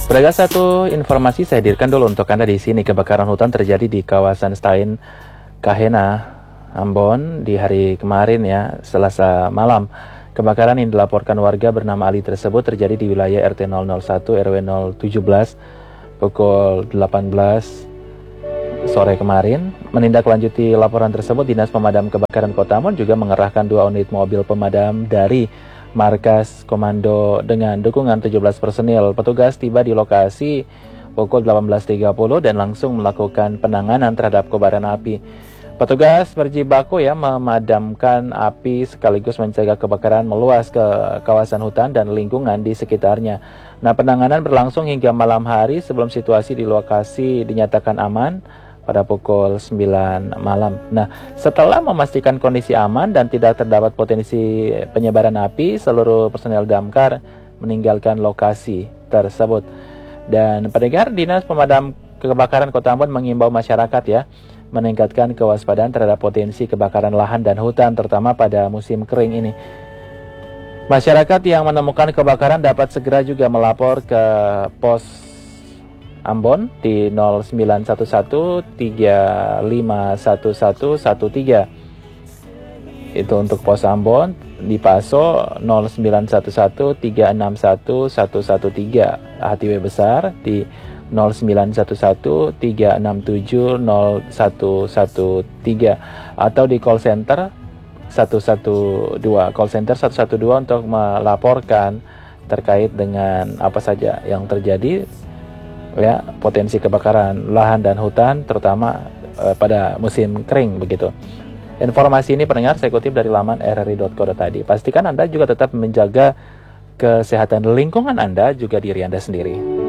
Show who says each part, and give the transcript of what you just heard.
Speaker 1: Beragam satu informasi saya hadirkan dulu untuk Anda di sini. Kebakaran hutan terjadi di kawasan Stein, Kahena, Ambon di hari kemarin ya, Selasa malam. Kebakaran yang dilaporkan warga bernama Ali tersebut terjadi di wilayah RT 001 RW 017 pukul 18 sore kemarin. Menindaklanjuti laporan tersebut, Dinas Pemadam Kebakaran Kota Ambon juga mengerahkan 2 unit mobil pemadam dari Markas Komando dengan dukungan 17 personil. Petugas tiba di lokasi pukul 18.30 dan langsung melakukan penanganan terhadap kobaran api. Petugas berjibaku ya memadamkan api sekaligus mencegah kebakaran meluas ke kawasan hutan dan lingkungan di sekitarnya. Nah, penanganan berlangsung hingga malam hari sebelum situasi di lokasi dinyatakan aman pada pukul 9 malam. Nah, setelah memastikan kondisi aman dan tidak terdapat potensi penyebaran api, seluruh personel damkar meninggalkan lokasi tersebut. Dan pendengar, Dinas Pemadam Kebakaran Kota Ambon mengimbau masyarakat ya meningkatkan kewaspadaan terhadap potensi kebakaran lahan dan hutan terutama pada musim kering ini. Masyarakat yang menemukan kebakaran dapat segera juga melapor ke pos Ambon di 0911351113. Itu untuk pos Ambon. Di Paso 0911361113. HTW besar di 091136701113 atau di call center 112. Call center 112 untuk melaporkan terkait dengan apa saja yang terjadi ya, potensi kebakaran lahan dan hutan terutama pada musim kering begitu. Informasi ini pendengar saya kutip dari laman rri.co tadi. Pastikan Anda juga tetap menjaga kesehatan lingkungan Anda juga diri Anda sendiri.